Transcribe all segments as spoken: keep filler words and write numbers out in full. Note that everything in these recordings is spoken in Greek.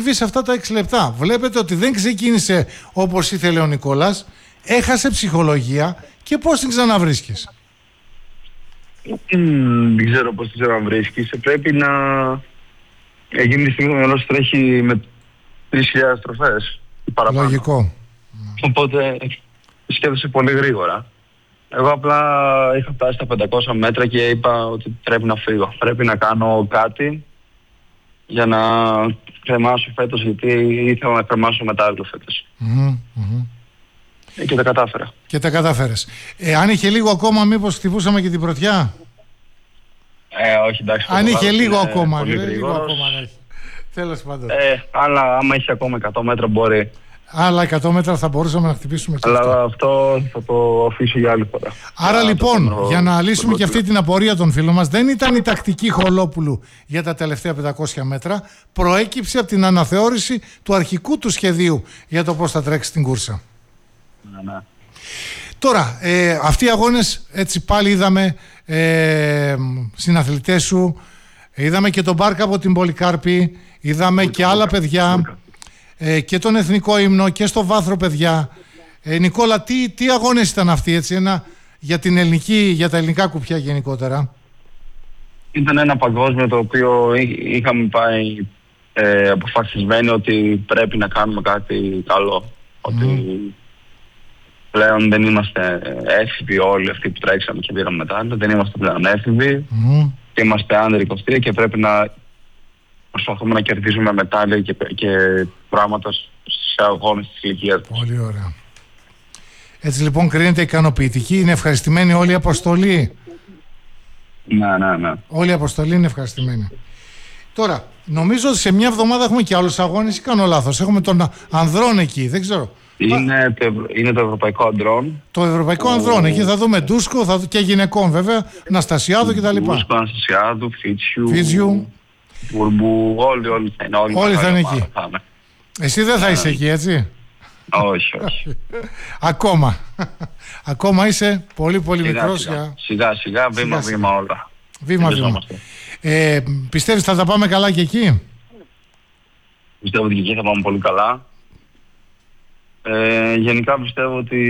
σβήσει αυτά τα έξι λεπτά. Βλέπετε ότι δεν ξεκίνησε όπως ήθελε ο Νικόλας, έχασε ψυχολογία και πώς την ξαναβρίσκεις? Mm, δεν ξέρω πώς την ξαναβρίσκεις. Πρέπει να... Εκείνη τη στιγμή το μυαλό σου τρέχει με τρεις χιλιάδες στροφές παραπάνω. Λογικό. Οπότε σκέφτεσαι πολύ γρήγορα. Εγώ απλά είχα φτάσει στα πεντακόσια μέτρα και είπα ότι πρέπει να φύγω. Πρέπει να κάνω κάτι για να κρεμάσω φέτος, γιατί ήθελα να κρεμάσω μετάλλιο φέτος. Mm-hmm, mm-hmm. Και τα κατάφερα. Και τα κατάφερες. Ε, αν είχε λίγο ακόμα, μήπως χτυπούσαμε και την πρωτιά? Ε, όχι, εντάξει. Αν είχε λίγο ακόμα. Πολύ λίγο ακόμα να έχει. Τέλος πάντων. Ε, αλλά άμα είχε ακόμα εκατό μέτρα μπορεί. Άλλα εκατό μέτρα θα μπορούσαμε να χτυπήσουμε και αλλά αυτό. αυτό θα το αφήσω για άλλη φορά. Άρα για λοιπόν, το... για να λύσουμε και αυτή την απορία των φίλων μας, δεν ήταν η τακτική Χολόπουλου για τα τελευταία πεντακόσια μέτρα, προέκυψε από την αναθεώρηση του αρχικού του σχεδίου για το πώς θα τρέξει την κούρσα. Ναι, ναι. Τώρα, ε, αυτοί οι αγώνες, έτσι πάλι είδαμε ε, συναθλητές σου, είδαμε και τον Μπάρκα από την Πολυκάρπη, είδαμε και άλλα παιδιά, ε, και τον εθνικό ύμνο και στο βάθρο παιδιά. Ε, Νικόλα, τι, τι αγώνες ήταν αυτοί, έτσι, ένα, για, την ελληνική, για τα ελληνικά κουπιά γενικότερα? Ήταν ένα παγκόσμιο το οποίο είχαμε πάει ε, αποφασισμένοι ότι πρέπει να κάνουμε κάτι καλό. Mm. Ότι πλέον δεν είμαστε έφηβοι όλοι αυτοί που τρέξαμε και πήραμε μετάλλιο, δεν είμαστε πλέον έφηβοι. Mm. Και είμαστε άνδροι είκοσι τρία και πρέπει να προσπαθούμε να κερδίζουμε μετάλλια και, και πράγματα στις αγώνες της ηλικίας. Πολύ ωραία. Έτσι λοιπόν κρίνεται ικανοποιητική, είναι ευχαριστημένη όλη η αποστολή? Ναι, ναι, ναι. Όλη η αποστολή είναι ευχαριστημένη. Τώρα, νομίζω ότι σε μια εβδομάδα έχουμε και άλλους αγώνες ή κάνω λάθος? Έχουμε τον ανδρών εκεί, δεν ξέρω. Είναι το, είναι το ευρωπαϊκό ανδρών. Το ευρωπαϊκό ο... ανδρών, εκεί θα δούμε Ντούσκο θα, και γυναικών βέβαια, Ναστασιάδου κτλ. Ντούσκο, Ναστασιάδου, Φίτσιου, Φίτσιου. Μπουρμπού, όλοι, όλοι θα είναι, όλοι όλοι θα είναι εκεί. Θα Εσύ δεν θα είσαι εκεί, έτσι? Όχι, όχι. Ακόμα. Ακόμα είσαι πολύ πολύ σιγά, μικρός. Σιγά, για... σιγά, σιγά, βήμα, σιγά, βήμα όλα. Βήμα, βήμα. Ε, πιστεύεις θα τα πάμε καλά και εκεί? Πιστεύω ότι και εκεί θα πάμε πολύ καλά. Ε, γενικά πιστεύω ότι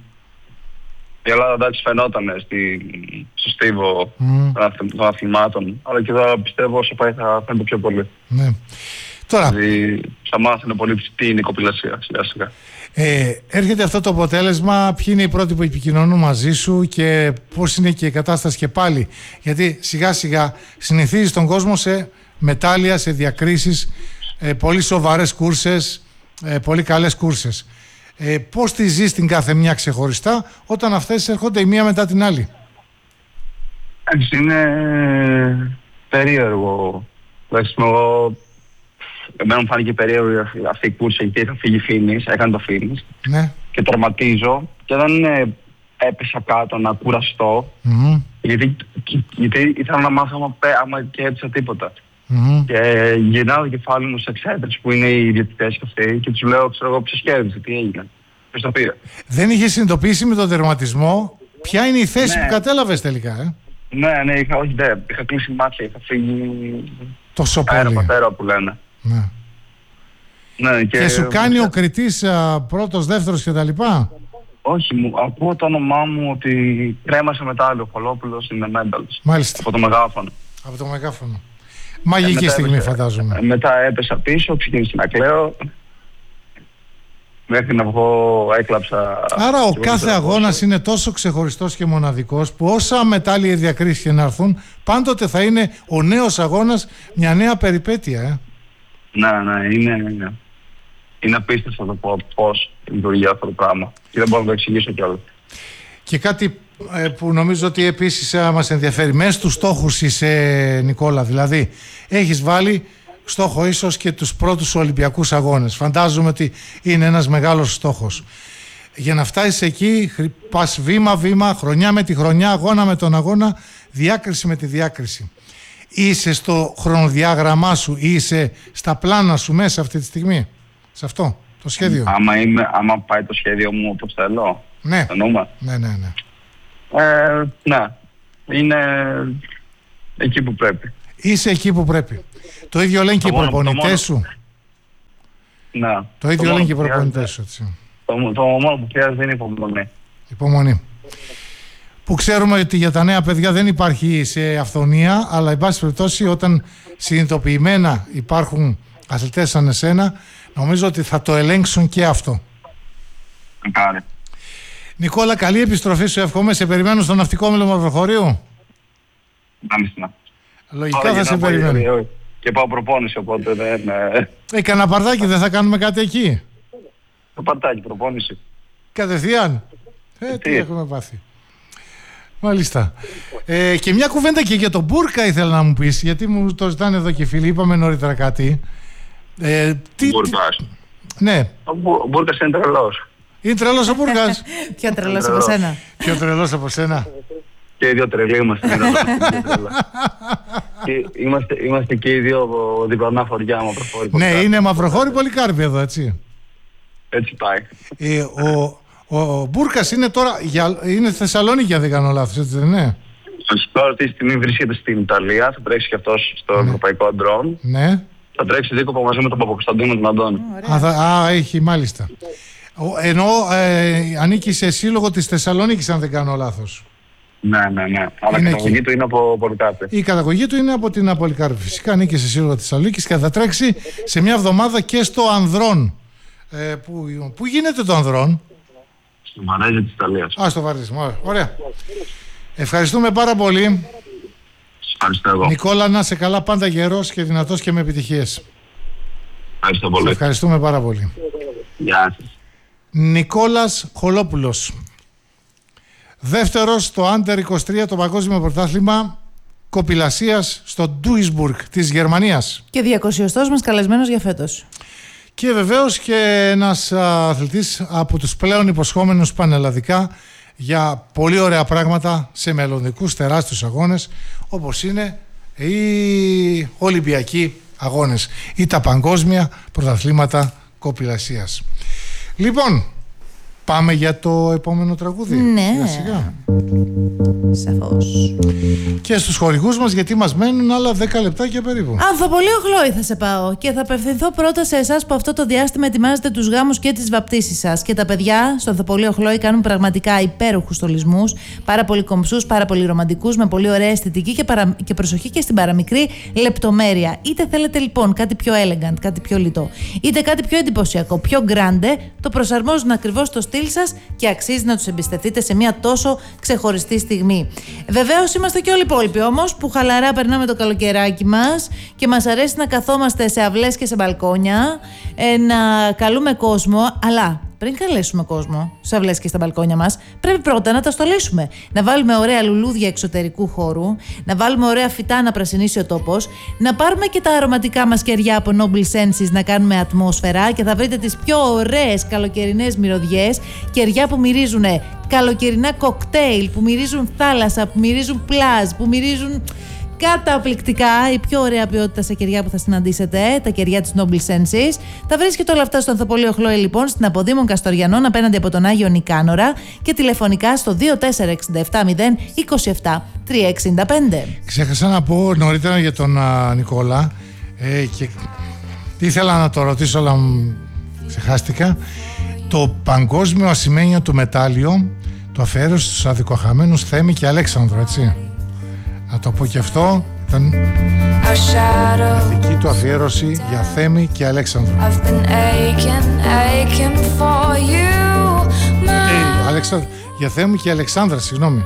η Ελλάδα εντάξει φαινόταν στη, στο στίβο mm. των αθλημάτων, αλλά και εδώ πιστεύω όσο πάει θα φαίνεται πιο πολύ. Ναι. Τώρα, δηλαδή θα μάθουν πολύ τι είναι η κοπηλασία σιγά σιγά. Ε, έρχεται αυτό το αποτέλεσμα, ποιοι είναι οι πρώτοι που επικοινωνούν μαζί σου και πώς είναι και η κατάσταση και πάλι? Γιατί σιγά σιγά συνηθίζεις τον κόσμο σε μετάλλια, σε διακρίσεις, ε, πολύ σοβαρές κούρσες, ε, πολύ καλές κούρσες. Ε, πώς τη ζεις την κάθε μια ξεχωριστά όταν αυτές έρχονται η μία μετά την άλλη? Εντάξει, είναι περίεργο. Εντάξει, εγώ, εμένα μου φάνηκε περίεργο αυτή η κούρσα γιατί είχα φύγει φίνις, έκανε το φίνις ναι. και τερματίζω και δεν είναι έπεσα κάτω να κουραστώ mm-hmm. γιατί, γιατί ήθελα να μάθω άμα, άμα και έπεσα τίποτα. Mm-hmm. Και γυρνάω το κεφάλι μου σε εξέτρες που είναι οι διαιτητές και αυτοί και τους λέω, ξέρω εγώ, ποιος κέρδισε, τι έγινε, ποιος το πήρε. Δεν είχε συνειδητοποιήσει με τον τερματισμό ποια είναι η θέση ναι. που κατέλαβες τελικά, ε? Ναι, ναι, είχα, όχι, δεν, είχα κλείσει μάτια, είχα φύγει τόσο πολύ. Αέρα πατέρα που λένε. Ναι. Ναι, και, και σου κάνει ο κριτής α, πρώτος, δεύτερος κτλ? Όχι, μου, ακούω το όνομά μου ότι κρέμασε μετάλλιο, Χολόπουλος είναι medals. Μάλιστα. Από το μεγάφωνο. Από το μεγάφωνο. Μαγική ε, στιγμή έπεσε, φαντάζομαι. Ε, μετά έπεσα πίσω, ξεκίνησε να κλαίω. Μέχρι να βγω έκλαψα. Άρα ο κάθε αγώνας είναι τόσο ξεχωριστός και μοναδικός που όσα μετάλλια διακρίσεις και να έρθουν, πάντοτε θα είναι ο νέος αγώνας μια νέα περιπέτεια. Ε. Ναι, ναι, είναι, είναι. Είναι απίστευτο να το πω πώς λειτουργεί αυτό το πράγμα. Και δεν μπορώ να το εξηγήσω κιόλας. Και κάτι ε, που νομίζω ότι επίσης ε, μας ενδιαφέρει, μέσα στους στόχους είσαι, Νικόλα, δηλαδή έχεις βάλει στόχο ίσως και τους πρώτους Ολυμπιακούς αγώνες. Φαντάζομαι ότι είναι ένας μεγάλος στόχος. Για να φτάσεις εκεί πας βήμα-βήμα, χρονιά με τη χρονιά, αγώνα με τον αγώνα, διάκριση με τη διάκριση. Είσαι στο χρονοδιάγραμμά σου ή είσαι στα πλάνα σου μέσα αυτή τη στιγμή, σε αυτό το σχέδιο? Άμα, είμαι, άμα πάει το σχέδιο μου όπως θέλω, ναι. εννοούμε. Ναι, ναι, ναι. Ε, ναι, είναι εκεί που πρέπει. Είσαι εκεί που πρέπει. Το ίδιο λένε και οι προπονητές σου. Να. Το ίδιο λένε και οι προπονητές σου, έτσι. Το, το μόνο που χρειάζεται είναι υπομονή. Υπομονή. Που ξέρουμε ότι για τα νέα παιδιά δεν υπάρχει σε αυθονία, αλλά εν πάση περιπτώσει όταν συνειδητοποιημένα υπάρχουν αθλητές σαν εσένα, νομίζω ότι θα το ελέγξουν και αυτό. Κάρε. Νικόλα, καλή επιστροφή σου, εύχομαι. Σε περιμένω στο ναυτικό όμιλο Μαυροχωρίου. Μάλιστα. Λογικά θα σε περιμένω. Και πάω προπόνηση, οπότε δεν... Ε, κανένα παρτάκι δεν θα κάνουμε κάτι εκεί? Το παρτάκι, προπόνηση. Κατευθείαν. Ε, τι έχουμε πάθει. Μάλιστα. Ε, και μια κουβέντα και για τον Μπούρκα ήθελα να μου πεις, γιατί μου το ζητάνε εδώ και φίλοι, είπαμε νωρίτερα κάτι. Ε, τι, Μπούρκας. Τι... Ναι. Ο, ο Μπούρκας είναι τρελός. Είναι τρελός ο Μπούρκας. Πιο τρελός από σένα. Πιο τρελός από σένα. Και οι δύο τρελοί είμαστε. και είμαστε, είμαστε και οι δύο διπλανά χωριά Μαυροχώρη. Ναι, είναι Μαυροχώρη Πολυκάρπη εδώ, έτσι. Έτσι πάει. Ε, ο, ο, ο Μπούρκας είναι τώρα, για, είναι Θεσσαλονίκη αν δεν κάνω λάθος, έτσι δεν είναι? Τώρα αυτή τη στιγμή βρίσκεται στην Ιταλία, θα τρέξει και αυτός στο ναι. Ευρωπαϊκό Αντρών. Ναι. Θα τρέξει δίκοπο μαζί με τον Παπακοσταντίνο τον Αντώνη. Α, θα, α, έχει μάλιστα. Ενώ ε, ανήκει σε σύλλογο της Θεσσαλονίκης αν δεν κάνω λάθος. Ναι, ναι, ναι. Αλλά η καταγωγή εκεί του είναι από Πολυκάρπη. Η καταγωγή του είναι από την Πολυκάρπη. Φυσικά ανήκει σε σύλλογο της Θεσσαλονίκης και θα τρέξει σε μια εβδομάδα και στο Ανδρών. Ε, που, που γίνεται το Ανδρών? Στο Βαρέζι της Ιταλίας. Α, στο Βαρέζι. Ωραία. Ευχαριστούμε πάρα πολύ. Ευχαριστώ εγώ. Νικόλα, να είσαι καλά, πάντα γερός και δυνατός και με επιτυχίες. Ευχαριστώ πολύ. Σε ευχαριστούμε πάρα πολύ. Γεια σας. Νικόλας Χολόπουλος. Δεύτερος στο Άντερ είκοσι τρία, το παγκόσμιο πρωτάθλημα κοπηλασίας στο Ντούισμπουργκ της Γερμανίας. Και διακοσιοστός μας καλεσμένος για φέτος. Και βεβαίως και ένας αθλητής από τους πλέον υποσχόμενους πανελλαδικά για πολύ ωραία πράγματα σε μελλοντικούς τεράστιους αγώνες, όπως είναι οι Ολυμπιακοί αγώνες ή τα παγκόσμια πρωταθλήματα κοπηλασίας. Λοιπόν, πάμε για το επόμενο τραγούδι. Ναι. Σιγά σιγά. Σαφώς. Και στους χορηγούς μας, γιατί μας μένουν άλλα δέκα λεπτάκια περίπου. Ανθοπολείο Χλόη θα σε πάω και θα απευθυνθώ πρώτα σε εσάς που αυτό το διάστημα ετοιμάζετε τους γάμους και τις βαπτίσεις σας. Και τα παιδιά στο Ανθοπολείο Χλόη κάνουν πραγματικά υπέροχους στολισμούς, πάρα πολύ κομψούς, πάρα πολύ ρομαντικούς, με πολύ ωραία αισθητική και, παρα... και προσοχή και στην παραμικρή λεπτομέρεια. Είτε θέλετε λοιπόν κάτι πιο elegant, κάτι πιο λιτό, είτε κάτι πιο εντυπωσιακό, πιο grande, το προσαρμόζουν ακριβώς στο στυλ σας και αξίζει να τους εμπιστευτείτε σε μια τόσο ξεχωριστή στιγμή. Βεβαίως είμαστε και όλοι οι υπόλοιποι όμως που χαλαρά περνάμε το καλοκαιράκι μας και μας αρέσει να καθόμαστε σε αυλές και σε μπαλκόνια, ε, να καλούμε κόσμο, αλλά πριν καλέσουμε κόσμο σε αυλές και στα μπαλκόνια μας, πρέπει πρώτα να τα στολίσουμε. Να βάλουμε ωραία λουλούδια εξωτερικού χώρου, να βάλουμε ωραία φυτά να πρασινίσει ο τόπος, να πάρουμε και τα αρωματικά μας κεριά από Noble Senses να κάνουμε ατμόσφαιρα και θα βρείτε τις πιο ωραίες καλοκαιρινές μυρωδιές, κεριά που μυρίζουν καλοκαιρινά κοκτέιλ, που μυρίζουν θάλασσα, που μυρίζουν πλάζ, που μυρίζουν καταπληκτικά, η πιο ωραία ποιότητα σε κεριά που θα συναντήσετε, τα κεριά της Noble Senses. Τα βρίσκεται όλα αυτά στο Ανθοπολείο Χλόη λοιπόν, στην Αποδήμων Καστοριανών, απέναντι από τον Άγιο Νικάνορα, και τηλεφωνικά στο δύο τέσσερα έξι επτά μηδέν είκοσι επτά τριακόσια εξήντα πέντε. Ξέχασα να πω νωρίτερα για τον α, Νικόλα ε, και ήθελα να το ρωτήσω, αλλά μ, ξεχάστηκα. Το παγκόσμιο ασημένιο του μετάλλιο το αφιέρωσε στους αδικοχαμένους Θέμη και Αλέξανδρο, έτσι. Να το πω και αυτό, ήταν η δική του αφιέρωση για Θέμη και Αλέξανδρο. Ε, Αλεξα... Για Θέμη και Αλεξάνδρα, συγγνώμη.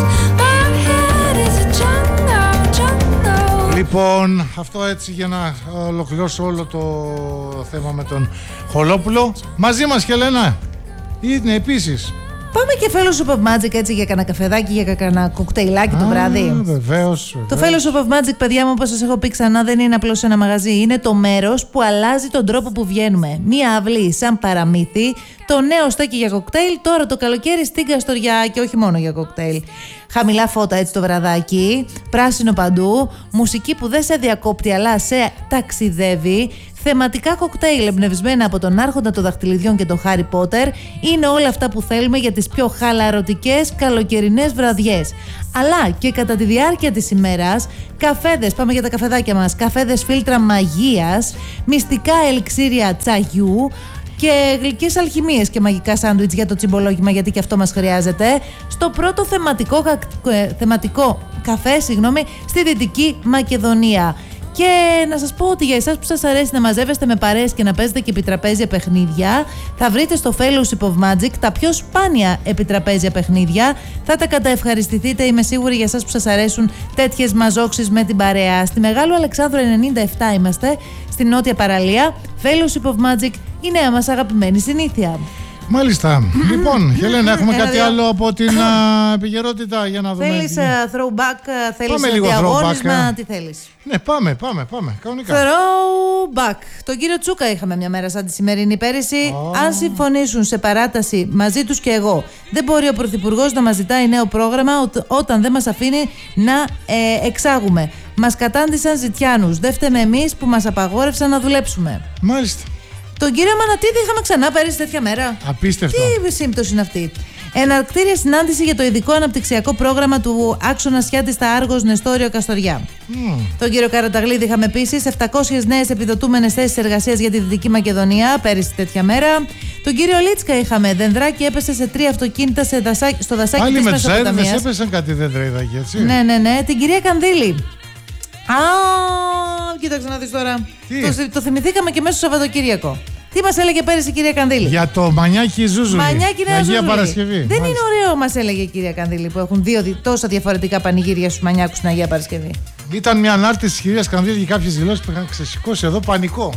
Λοιπόν, αυτό έτσι για να ολοκληρώσω όλο το θέμα με τον Χολόπουλο. Μαζί μας, Χελένα, είναι επίσης. Πάμε και Fellowship of Magic έτσι για κανένα καφεδάκι, για κανένα κοκτέιλάκι το βράδυ. Βεβαίως. Το Fellowship of Magic, παιδιά μου, όπως σας έχω πει ξανά, δεν είναι απλώς ένα μαγαζί. Είναι το μέρος που αλλάζει τον τρόπο που βγαίνουμε. Μία αυλή σαν παραμύθι, το νέο στέκι για κοκτέιλ, τώρα το καλοκαίρι στην Καστοριά και όχι μόνο για κοκτέιλ. Χαμηλά φώτα έτσι το βραδάκι, πράσινο παντού, μουσική που δεν σε διακόπτει αλλά σε ταξιδεύει. θεματικά κοκτέιλ εμπνευσμένα από τον Άρχοντα των Δαχτυλιδιών και τον Χάρι Πότερ είναι όλα αυτά που θέλουμε για τις πιο χαλαρωτικές καλοκαιρινές βραδιές. Αλλά και κατά τη διάρκεια της ημέρας, καφέδες, πάμε για τα καφεδάκια μας, καφέδες φίλτρα μαγείας, μυστικά ελιξίρια τσαγιού και γλυκές αλχημίες και μαγικά σάντουιτς για το τσιμπολόγημα, γιατί και αυτό μας χρειάζεται, στο πρώτο θεματικό, θεματικό καφέ συγγνώμη, στη Δυτική Μακεδονία. Και να σας πω ότι για εσάς που σας αρέσει να μαζεύεστε με παρέες και να παίζετε και επιτραπέζια παιχνίδια, θα βρείτε στο Fellowship of Magic τα πιο σπάνια επιτραπέζια παιχνίδια. Θα τα καταευχαριστηθείτε, είμαι σίγουρη, για εσάς που σας αρέσουν τέτοιες μαζόξεις με την παρέα. Στη Μεγάλου Αλεξάνδρου ενενήντα επτά είμαστε, στην νότια παραλία. Fellowship of Magic, η νέα μας αγαπημένη συνήθεια. Μάλιστα. Λοιπόν, Χελένα, έχουμε κάτι άλλο από την επικαιρότητα για να δούμε. Θέλεις uh, throwback, uh, θέλεις πάμε λίγο διαγώνισμα, throwback, τι θέλεις? Ναι, πάμε, πάμε, πάμε. Κανονικά. Throwback. Τον κύριο Τσούκα είχαμε μια μέρα σαν τη σημερινή πέρυσι. Oh. Αν συμφωνήσουν σε παράταση μαζί τους και εγώ, δεν μπορεί ο Πρωθυπουργός να μας ζητάει νέο πρόγραμμα όταν δεν μας αφήνει να ε, εξάγουμε. Μας κατάντησαν ζητιάνους. Δεν φταίμε εμείς που μας απαγόρευσαν να δουλέψουμε. Μάλιστα. Τον κύριο Μανατίδη είχαμε ξανά πέρυσι τέτοια μέρα. Απίστευτο. Τι σύμπτωση είναι αυτή? Εναρκτήρια συνάντηση για το ειδικό αναπτυξιακό πρόγραμμα του άξονα Σιάτη στα Άργος Νεστόριο Καστοριά. Mm. Τον κύριο Καραταγλίδη είχαμε επίσης επτακόσιες νέες επιδοτούμενες θέσεις εργασίας για τη Δυτική Μακεδονία πέρυσι τέτοια μέρα. Τον κύριο Λίτσκα είχαμε. Δενδράκι έπεσε σε τρία αυτοκίνητα σε δασάκι, στο δασάκι της Μεσοποταμίας. Άλλοι με τους αέριδες έπεσαν κάτι δέντρα, έτσι. Ναι, ναι, ναι. Την κυρία Κανδύλη. Α, κοίταξε να δεις τώρα. Το, το θυμηθήκαμε και μέσα στο Σαββατοκύριακο. Τι μας έλεγε πέρυσι η κυρία Κανδύλη? Για το Μανιάκι Ζούζουλη. Μανιάκι Νέα Αγία Ζούζουλη. Παρασκευή. Δεν Μάλιστα. Είναι ωραίο, μας έλεγε η κυρία Κανδύλη, που έχουν δύο τόσα διαφορετικά πανηγύρια στους Μανιάκους στην Αγία Παρασκευή. Ήταν μια ανάρτηση της κυρίας Κανδύλη και κάποιες δηλώσεις που είχαν ξεσηκώσει εδώ πανικό.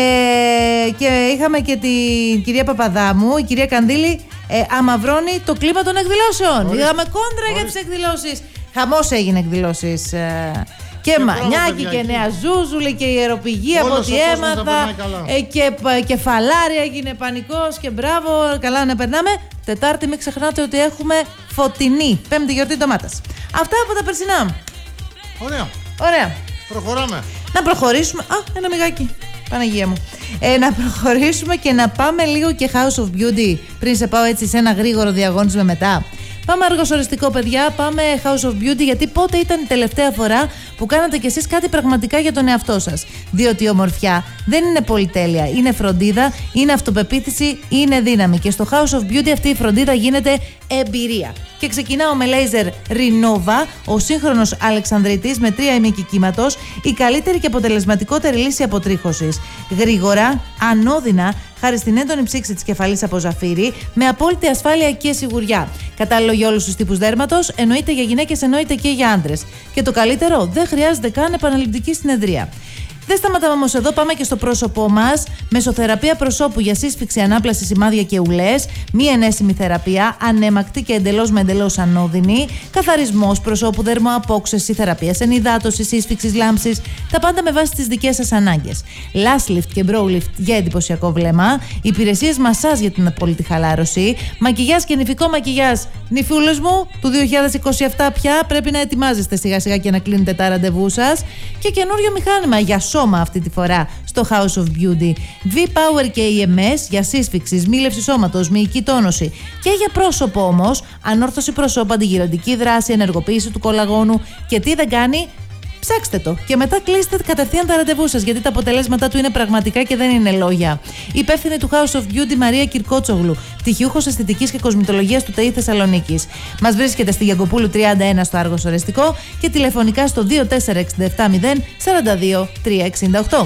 Ε, και είχαμε και την κυρία Παπαδάμου, η κυρία Κανδύλη ε, αμαυρώνει το κλίμα των εκδηλώσεων. Ορίστε. Είχαμε κόντρα Ορίστε. για τις εκδηλώσεις. Χαμός έγινε εκδηλώσεις. Ε, Και, και Μανιάκι και Νέα Ζούζουλη και ιεροπηγή από ό,τι έμαθα. Ε, και κεφαλάρια έγινε πανικός και μπράβο, καλά να περνάμε. Τετάρτη μην ξεχνάτε ότι έχουμε φωτεινή. Πέμπτη γιορτή ντομάτας. Αυτά από τα περσινά. Ωραία. Ωραία. Προχωράμε. Να προχωρήσουμε. Α, ένα μιγάκι. Παναγία μου. Ε, να προχωρήσουμε και να πάμε λίγο και House of Beauty πριν σε πάω έτσι σε ένα γρήγορο διαγώνισμα μετά. Πάμε αργοσοριστικό, παιδιά, πάμε House of Beauty, γιατί πότε ήταν η τελευταία φορά που κάνατε κι εσείς κάτι πραγματικά για τον εαυτό σας? Διότι η ομορφιά δεν είναι πολυτέλεια, είναι φροντίδα, είναι αυτοπεποίθηση, είναι δύναμη. Και στο House of Beauty αυτή η φροντίδα γίνεται εμπειρία. Και ξεκινάω με λέιζερ Renova, ο σύγχρονος Αλεξανδρίτης με τρία ημίκη κύματος, η καλύτερη και αποτελεσματικότερη λύση αποτρίχωσης. Γρήγορα, ανώδυνα, χάρη στην έντονη ψήξη της κεφαλής από ζαφύρι, με απόλυτη ασφάλεια και σιγουριά. Κατάλληλο για όλους τους τύπους δέρματος, εννοείται για γυναίκες, εννοείται και για άντρες. Και το καλύτερο, δεν χρειάζεται καν επαναληπτική συνεδρία. Δεν σταματάμε όμως εδώ, πάμε και στο πρόσωπό μας. Μεσοθεραπεία προσώπου για σύσφυξη, ανάπλαση, σημάδια και ουλές. Μη ενέσιμη θεραπεία, ανέμακτη και εντελώς με εντελώς ανώδυνη. Καθαρισμός προσώπου, δερμοαπόξεση, θεραπεία ενυδάτωσης, σύσφυξης, λάμψης. Τα πάντα με βάση τις δικές σας ανάγκες. Lash lift και brow lift για εντυπωσιακό βλέμμα. Υπηρεσίες μασάζ για την απόλυτη χαλάρωση. Μακιγιάζ και νηφικό μακιγιάζ. Νηφούλες μου, του δύο χιλιάδες είκοσι επτά πια πρέπει να ετοιμάζεστε σιγά σιγά και να κλείνετε τα ραντεβού σας. Και καινούριο μηχάνημα για σώμα αυτή τη φορά στο House of Beauty. V-Power και ι εμ ες για σύσφυξη, σμίλευση σώματος, μυϊκή τόνωση. Και για πρόσωπο όμως, ανόρθωση προσώπου, αντιγυραντική δράση, ενεργοποίηση του κολαγόνου. Και τι δεν κάνει? Ψάξτε το και μετά κλείστε κατευθείαν τα ραντεβού σας, γιατί τα αποτελέσματά του είναι πραγματικά και δεν είναι λόγια. Υπεύθυνη του House of Beauty Μαρία Κυρκότσογλου, πτυχιούχος αισθητικής και κοσμητολογίας του ΤΕΙ Θεσσαλονίκης. Μας βρίσκεται στη Γιαγκοπούλου τριάντα ένα στο Άργος Ορεστικό και τηλεφωνικά στο δύο τέσσερα έξι επτά μηδέν τέσσερα δύο τρία έξι οκτώ.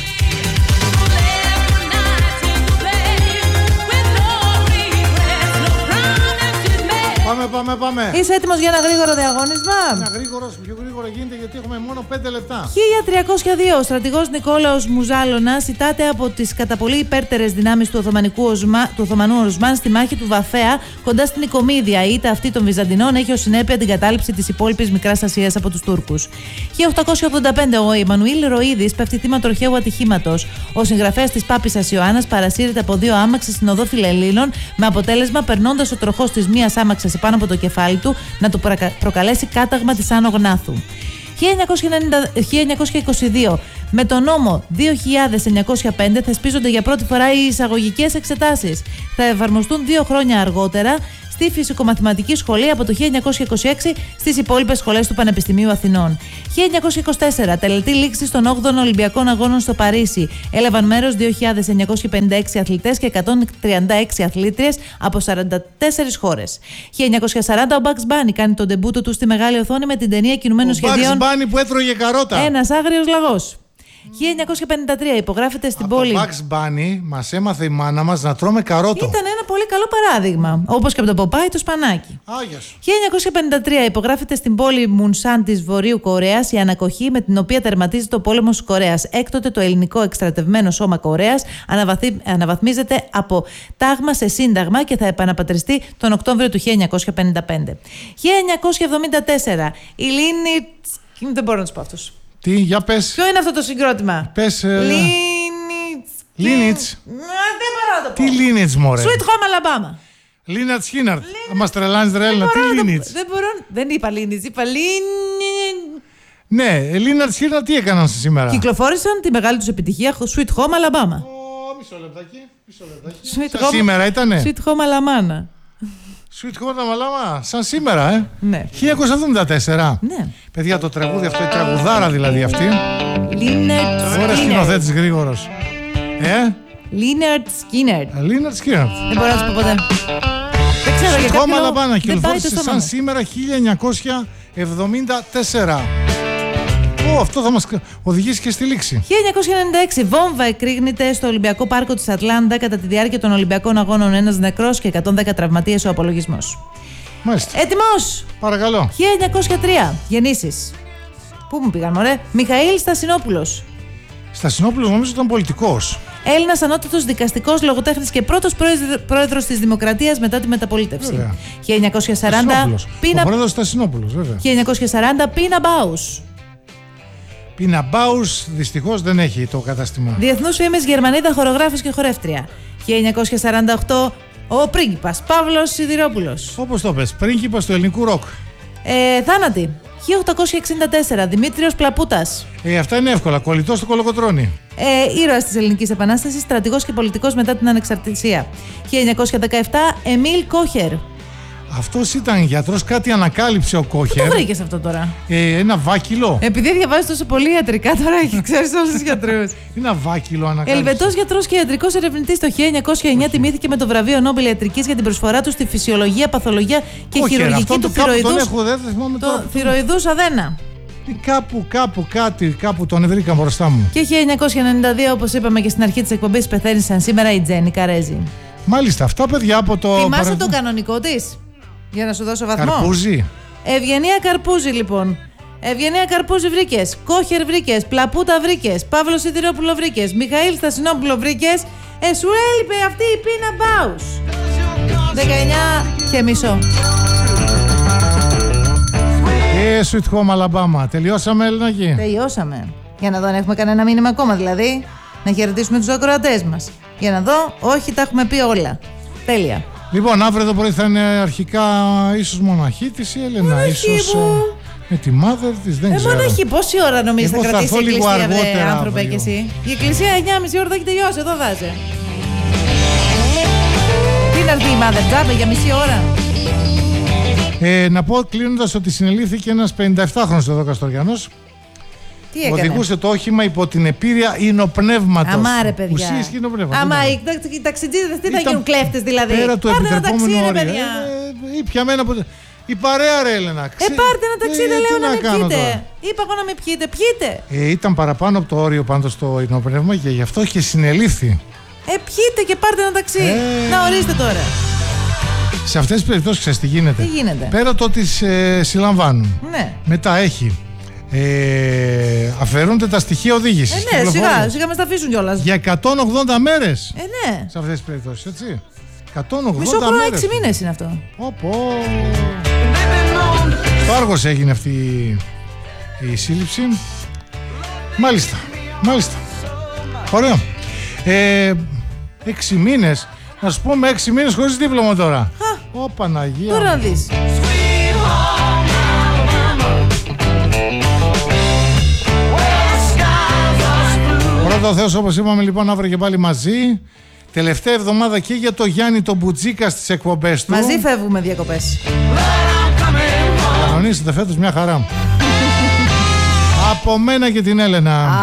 Πάμε, πάμε, πάμε. Είσαι έτοιμος για ένα γρήγορο διαγώνισμα? Ένα γρήγορο, πιο γρήγορα γίνεται γιατί έχουμε μόνο πέντε λεπτά. χίλια τριακόσια δύο. Ο στρατηγός Νικόλαος Μουζάλωνας ητάται από τις κατά πολύ υπέρτερες δυνάμεις του, Οθωμανικού, του Οθωμανού Οσμάν στη μάχη του Βαφέα κοντά στην Οικομίδια. Η ήττα αυτή των Βυζαντινών έχει ως συνέπεια την κατάληψη της υπόλοιπης Μικράς Ασίας από τους Τούρκους. χίλια οκτακόσια ογδόντα πέντε. Ο Εμμανουήλ Ροΐδης πέφτει θύμα τροχαίου ατυχήματος. Ο συγγραφέας της Πάπισσας Ιωάννας παρασύρεται από δύο άμαξες στην οδό Φιλελλήνων, με αποτέλεσμα περνώντας ο τροχός της μίας άμαξας πάνω από το κεφάλι του να του προκαλέσει κάταγμα της Άνω Γνάθου. χίλια εννιακόσια είκοσι δύο. Με τον νόμο δύο χιλιάδες εννιακόσια πέντε θεσπίζονται για πρώτη φορά οι εισαγωγικές εξετάσεις. Θα εφαρμοστούν δύο χρόνια αργότερα στη Φυσικομαθηματική Σχολή από το χίλια εννιακόσια είκοσι έξι στις υπόλοιπες σχολές του Πανεπιστημίου Αθηνών. χίλια εννιακόσια είκοσι τέσσερα τελετή λήξη των όγδοων Ολυμπιακών Αγώνων στο Παρίσι. Έλαβαν μέρος δύο χιλιάδες εννιακόσιοι πενήντα έξι αθλητές και εκατόν τριάντα έξι αθλήτριες από σαράντα τέσσερις χώρες. χίλια εννιακόσια σαράντα ο Bugs Bunny κάνει τον ντεμπούτο του στη μεγάλη οθόνη με την ταινία κινουμένων σχεδίων. Ο Bugs Bunny που έτρωγε καρότα. Ένας άγριος λαγός. χίλια εννιακόσια πενήντα τρία υπογράφεται στην από πόλη. Το Bugs Bunny μας έμαθε η μάνα μας να τρώμε καρότο. Ήταν ένα πολύ καλό παράδειγμα. Όπως και από το Ποπάι το σπανάκι. Άγια σου. χίλια εννιακόσια πενήντα τρία υπογράφεται στην πόλη Μουνσάν της Βορείου Κορέας η ανακοχή με την οποία τερματίζεται ο πόλεμος της Κορέας. Έκτοτε το ελληνικό εκστρατευμένο σώμα Κορέας αναβαθμί... αναβαθμίζεται από τάγμα σε σύνταγμα και θα επαναπατριστεί τον Οκτώβριο του χίλια εννιακόσια πενήντα πέντε. χίλια εννιακόσια εβδομήντα τέσσερα η Λίνιτ. Δεν μπορώ να του πω αυτούς. Τι, για πες. Ποιο είναι αυτό το συγκρότημα? Πες. Ε... Λίνιτς. Λίνιτς. Δεν μπορώ να το πω. Τι Λίνιτς, μωρέ. Sweet Home Alabama. Λίνατ Σκίναρτ. Μας τρελάνεις ρε Έλληνα. Τι Λίνιτς. Δεν μπορώ. Δεν είπα Λίνιτς, είπα Λίνιτς. Ναι, Λίνατ Σκίναρτ τι έκαναν σήμερα? Κυκλοφόρησαν τη μεγάλη τους επιτυχία Sweet Home Alabama. Ω, μισό λεπτάκι. Μισό λεπτάκι. Sweet Σαν Home- σήμερα ήτανε. Sweet Home Alabama. Sweet Home Alabama. Σαν σήμερα, ε. Ναι. χίλια εννιακόσια εβδομήντα τέσσερα. Ναι. Παιδιά, το τραγούδι αυτό, η τραγουδάρα δηλαδή αυτή. Λίνερτ Ωραία, Σκίνερ. σκηνοθέτης γρήγορος. Ε, Λίνερτ Σκίνερ. Λίνατ Σκίναρτ. Δεν μπορώ να σου πω ποτέ. Δεν ξέρω για Χώμα κάποιο λόγο. Λαμπάνα Δεν πάει το κυκλοφόρησε στόμα σαν μου. σήμερα χίλια εννιακόσια εβδομήντα τέσσερα. Ω, αυτό θα μας οδηγήσει και στη λήξη. χίλια εννιακόσια ενενήντα έξι βόμβα εκρήγνεται στο Ολυμπιακό Πάρκο της Ατλάντα κατά τη διάρκεια των Ολυμπιακών Αγώνων. Ένας νεκρός και εκατόν δέκα τραυματίες ο απολογισμός. Μάλιστα. Έτοιμος! Παρακαλώ. χίλια εννιακόσια τρία γεννήσεις. Πού μου πήγαν, μωρέ. Μιχαήλ Στασινόπουλος. Στασινόπουλος νομίζω ήταν πολιτικός. Έλληνας ανώτατος δικαστικός λογοτέχνης και πρώτος πρόεδρος της Δημοκρατίας μετά τη μεταπολίτευση. Βέβαια. χίλια εννιακόσια σαράντα Στασινόπουλος. Πίνα, Ο πρόεδρος Στασινόπουλος, βέβαια. χίλια εννιακόσια σαράντα Πίνα Μπάους. Πίνα Μπάους δυστυχώς δεν έχει το κατάστημα. Διεθνούς φήμης Γερμανίδα χορογράφος και χορεύτρια. χίλια εννιακόσια σαράντα οκτώ ο πρίγκιπας Παύλος Σιδηρόπουλος. Όπως το πες, πρίγκιπας του ελληνικού ροκ. Ε, θάνατη. χίλια οκτακόσια εξήντα τέσσερα Δημήτριος Πλαπούτας. Ε, αυτά είναι εύκολα. Κολλητός στο Κολοκοτρώνη. Ε, ήρωας της Ελληνικής Επανάστασης, στρατηγός και πολιτικός μετά την ανεξαρτησία. χίλια εννιακόσια δεκαεπτά Εμίλ Κόχερ. Αυτός ήταν γιατρός, κάτι ανακάλυψε ο Πού Κόχερ. το βρήκες αυτό τώρα? Ε, ένα βάκυλο. Επειδή διαβάζεις τόσο πολύ ιατρικά τώρα και ξέρεις όλους τους γιατρούς. Ένα βάκυλο ανακάλυψε. Ελβετός γιατρός και ιατρικός ερευνητής το χίλια εννιακόσια εννιά τιμήθηκε με το βραβείο Νόμπελ Ιατρικής για την προσφορά του στη φυσιολογία, παθολογία και Κόχερ, χειρουργική αυτόν του το κάπου τον θηροειδούς, έχω, δεν θυμάμαι το τώρα. θηροειδούς αδένα. Τι, Κάπου, κάπου, κάτι, κάπου τον βρήκα μπροστά μου. Και χίλια εννιακόσια ενενήντα δύο, όπως είπαμε και στην αρχή της εκπομπής, πεθαίνει σαν σήμερα η Τζένι Καρέζη. Μάλιστα, αυτά παιδιά από το. Θυμάσαι παρελθόν. το κανονικό της, για να σου δώσω βαθμό. Καρπούζι. Ευγενία Καρπούζη, λοιπόν. Ευγενία Καρπούζη βρήκες. Κόχερ βρήκες. Πλαπούτα βρήκες. Παύλο Σιδηρόπουλο βρήκες. Μιχαήλ Στασινόπουλο βρήκες. Ε, σου έλειπε αυτή η Πίνα Μπάους. δεκαεννιά και μισό. Ε, Sweet Home Alabama. Τελειώσαμε, Ελληνάκι. Τελειώσαμε. Για να δω αν έχουμε κανένα μήνυμα ακόμα, δηλαδή. Να χαιρετήσουμε τους ακροατές μας. Για να δω, όχι, τα έχουμε πει όλα. Τέλεια. Λοιπόν, αύριο το πρωί θα είναι αρχικά ίσως μοναχή της η Έλενα. Μοναχή Ίσως μου. ε, με τη mother της, δεν Ε, ξέρω. μοναχή, πόση ώρα νομίζεις Εγώ θα θα κρατήσει η έρθω λίγο εκκλησία, βρε, αργότερα άνθρωπε, αύριο. και εσύ. Η εκκλησία εννιά και μισή ώρα θα έχει τελειώσει, εδώ θα είσαι. Τι να έρθει η mother, τζάμπε για μισή ώρα. Ε, να πω κλείνοντας ότι συνελήφθηκε ένας πενηνταεπτάχρονος εδώ Καστοριανός. Τι έκανε? Οδηγούσε το όχημα υπό την επίρρεια υνοπνεύματος. Αμά ρε παιδιά. Ουσίες και υνοπνεύματος. Άμα Δεν οι, τα- οι ταξιτζίδες τι θα Ήταν γίνουν, κλέφτες δηλαδή. Πέρα του Πάρτε ένα ταξί επιτρεπόμενου ρε όριο. παιδιά. Ε, ή πιαμένα από... Η παρέα ρε Έλενα. Ε, Ξέ- πάρτε ένα ταξί, Ε, δεν τι λέω να με κάνω πιείτε. τώρα. Είπα εγώ να με πιείτε, πιείτε. Ε, ήταν παραπάνω από το όριο πάντως το υνοπνεύμα και γι' αυτό και συνελήφθη. Ε, πιείτε και πάρτε ένα ταξί. Ε. Να ορίστε τώρα. Σε αυτές τις περιπτώσεις ξέρεις τι γίνεται. Τι γίνεται? Πέρα το ότι σε συλλαμβάνουν. Ναι. Μετά έχει. Ε, αφαιρούνται τα στοιχεία οδήγησης. Ε, ναι, κυκλοφορίας. σιγά, σιγά μας τα αφήσουν κιόλας. Για εκατόν ογδόντα μέρες. Ε, ναι. Σε αυτές τις περιπτώσεις, έτσι. εκατόν ογδόντα Μισό χρόνο, μέρες. έξι μήνες είναι αυτό. Οπό. Στο Άργος έγινε αυτή η, η σύλληψη. Μάλιστα. Μάλιστα. Ωραίο. Ε, έξι μήνες. Να σου πούμε έξι μήνες χωρίς δίπλωμα τώρα. Ω Παναγία. Τώρα να δεις. Πρώτο Θεός, όπως είπαμε λοιπόν, αύριο και πάλι μαζί. Τελευταία εβδομάδα και για το Γιάννη τον Μπουτζίκα στις εκπομπές του. Μαζί φεύγουμε διακοπές. Κανονίσετε φέτος μια χαρά. Από μένα και την Έλενα.